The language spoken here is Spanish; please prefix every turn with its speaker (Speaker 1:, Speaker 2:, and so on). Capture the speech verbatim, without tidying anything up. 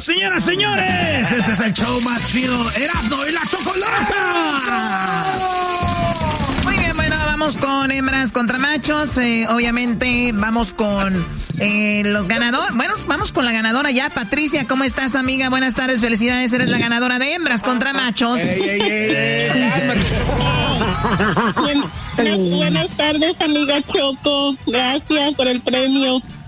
Speaker 1: Señoras, señores, este es el show más chido, Erasmo y la Chocolata.
Speaker 2: Muy bien, bueno, vamos con hembras contra machos. Eh, obviamente vamos con eh, los ganadores. Bueno, vamos con la ganadora ya. Patricia, ¿cómo estás, amiga? Buenas tardes, felicidades. Eres la ganadora de hembras contra machos.
Speaker 3: Ey, ey, ey, ey. Buenas, buenas tardes, amiga Choco. Gracias por el premio.